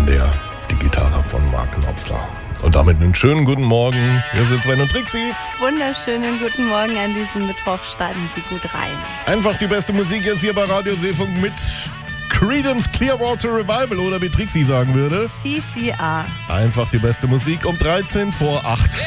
Legendär, die Gitarre von Mark Knopfler. Und damit einen schönen guten Morgen. Hier sind Sven und Trixie. Wunderschönen guten Morgen an diesem Mittwoch. Starten Sie gut rein. Einfach die beste Musik jetzt hier bei Radio Seefunk mit Creedence Clearwater Revival oder wie Trixie sagen würde. CCR. Einfach die beste Musik um 13 vor 8.